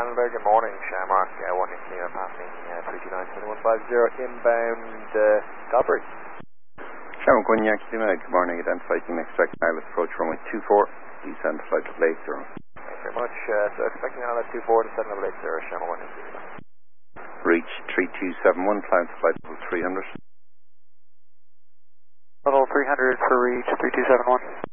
Cannonball, good morning. Shamrock, 1 Kilo passing 329-2150 inbound Godbury. Shamrock 1 Yankee Lima, good morning. Identify team expecting pilot approach runway 24. Descend flight level 80. Thanks very much. So expecting pilot 24 to 7 level 80, Shamrock 1 Yankee Lima. Reach 3271, climb to flight level 300. Level 300 for reach 3271.